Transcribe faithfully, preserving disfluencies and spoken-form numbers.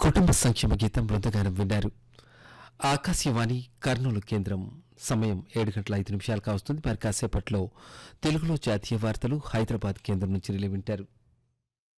కుటుంబ సంక్షేమ గీతం బృందగానం విన్నారు. ఆకాశవాణి కర్నూలు కేంద్రం సమయం ఏడు గంటల ఐదు నిమిషాలు కావస్తుంది. మరి కాసేపట్లో తెలుగులో జాతీయ వార్తలు హైదరాబాద్ కేంద్రం నుంచి రిలే వింటారు.